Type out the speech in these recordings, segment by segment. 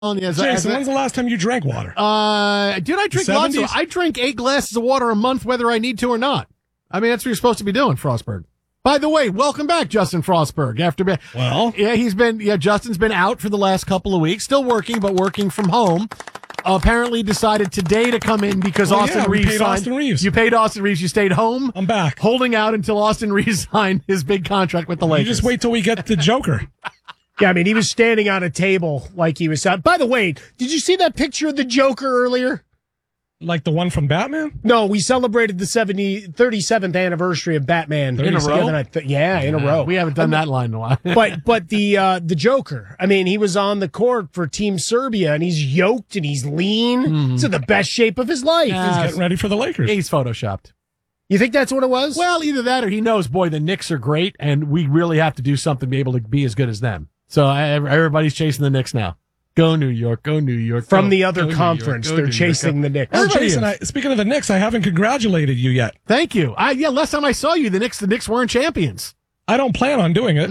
Jason, when's the last time you drank water? Dude, I drink lots of. 70s? I drink 8 glasses of water a month, whether I need to or not. I mean, that's what you're supposed to be doing, Frostberg. By the way, welcome back, Justin Frostberg. Justin's been out for the last couple of weeks, still working, but working from home. Apparently decided today to come in because Austin Reeves signed. Austin Reeves. You paid Austin Reeves. You stayed home. I'm back. Holding out until Austin Reeves signed his big contract with the Lakers. You just wait till we get the Joker. Yeah, I mean, he was standing on a table like he was out. By the way, did you see that picture of the Joker earlier? Like the one from Batman? No, we celebrated the 37th anniversary of Batman. In a row? In a row. We haven't done that line in a while. but the Joker, I mean, he was on the court for Team Serbia, and he's yoked and he's lean. He's in the best shape of his life. He's getting ready for the Lakers. He's photoshopped. You think that's what it was? Well, either that or he knows, boy, the Knicks are great, and we really have to do something to be able to be as good as them. So everybody's chasing the Knicks now. Go New York, go New York. From the other conference, they're chasing the Knicks. Oh, Jason, speaking of the Knicks, I haven't congratulated you yet. Thank you. Last time I saw you, the Knicks weren't champions. I don't plan on doing it.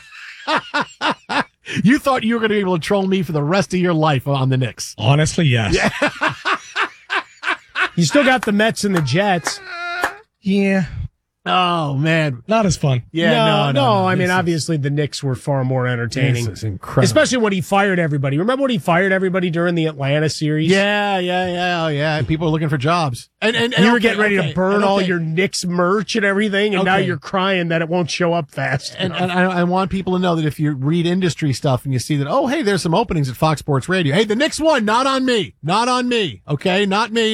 You thought you were going to be able to troll me for the rest of your life on the Knicks. Honestly, yes. Yeah. You still got the Mets and the Jets. Yeah. Oh, man. Not as fun. Yeah, no. I mean, obviously the Knicks were far more entertaining. This is incredible. Especially when he fired everybody. Remember when he fired everybody during the Atlanta series? Yeah. People are looking for jobs. And you were getting ready to burn all your Knicks merch and everything, and now you're crying that it won't show up fast. And I want people to know that if you read industry stuff and you see that, oh, hey, there's some openings at Fox Sports Radio. Hey, the Knicks won. Not on me. Not on me. Okay? Not me.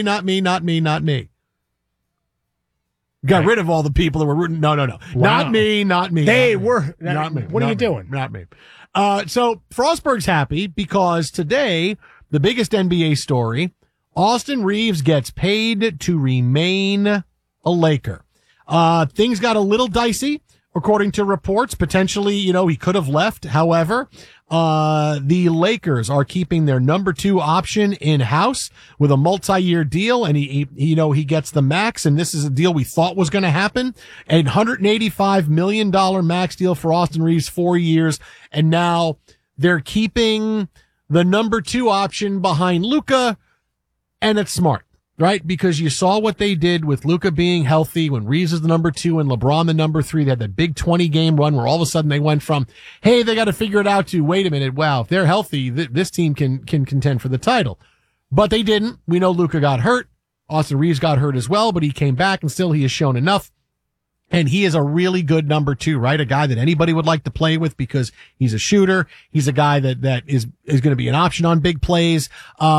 Got rid of all the people that were rooting. No. Wow. Not me. They were. Not me. What are you doing? Not me. So Frostberg's happy because today, the biggest NBA story, Austin Reeves gets paid to remain a Laker. Things got a little dicey, according to reports. Potentially, he could have left. However, the Lakers are keeping their number 2 option in-house with a multi-year deal, and he gets the max, and this is a deal we thought was going to happen. A $185 million max deal for Austin Reeves, 4 years, and now they're keeping the number 2 option behind Luka, and it's smart. Right? Because you saw what they did with Luka being healthy when Reeves is the number 2 and LeBron the number 3. They had that big 20-game run where all of a sudden they went from, hey, they got to figure it out to, wait a minute, wow, if they're healthy, this team can contend for the title. But they didn't. We know Luka got hurt. Austin Reeves got hurt as well, but he came back and still he has shown enough. And he is a really good number 2, right? A guy that anybody would like to play with because he's a shooter. He's a guy that is going to be an option on big plays.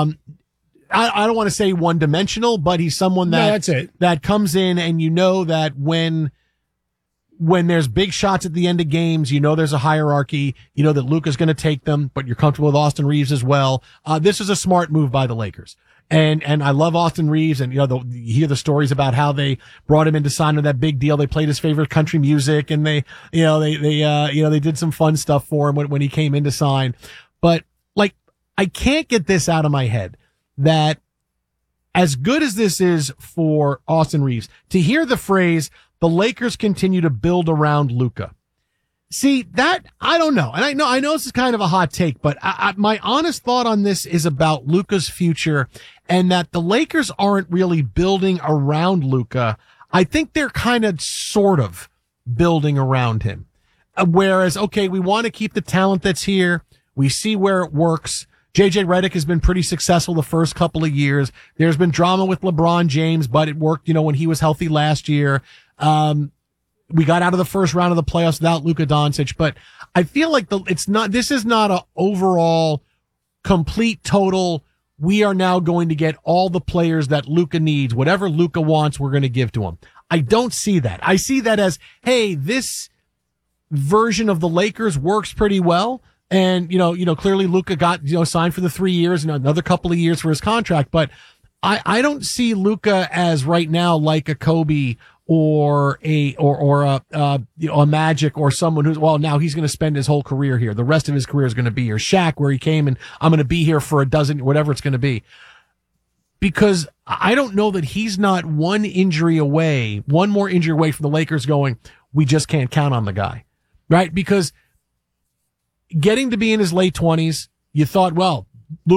I don't want to say one-dimensional, but he's someone that comes in, and that when there's big shots at the end of games, there's a hierarchy, that Luka's going to take them, but you're comfortable with Austin Reeves as well. This is a smart move by the Lakers. And I love Austin Reeves, and you hear the stories about how they brought him in to sign on that big deal. They played his favorite country music, and they did some fun stuff for him when he came in to sign. But I can't get this out of my head. That as good as this is for Austin Reeves, to hear the phrase, the Lakers continue to build around Luka. See, that, I don't know. And I know this is kind of a hot take, but my honest thought on this is about Luka's future and that the Lakers aren't really building around Luka. I think they're kind of sort of building around him. Whereas, okay, we want to keep the talent that's here. We see where it works. JJ Redick has been pretty successful the first couple of years. There's been drama with LeBron James, but it worked, when he was healthy last year. We got out of the first round of the playoffs without Luka Doncic, but I feel like this is not a overall complete total. We are now going to get all the players that Luka needs. Whatever Luka wants, we're going to give to him. I don't see that. I see that as, hey, this version of the Lakers works pretty well. And, clearly Luka got, signed for the 3 years and another couple of years for his contract. But I don't see Luka as right now like a Kobe or a Magic or someone who's, now he's going to spend his whole career here. The rest of his career is going to be here. Shaq, where he came and I'm going to be here for a dozen, whatever it's going to be. Because I don't know that he's not one more injury away from the Lakers going, we just can't count on the guy. Right? Because getting to be in his late 20s, you thought,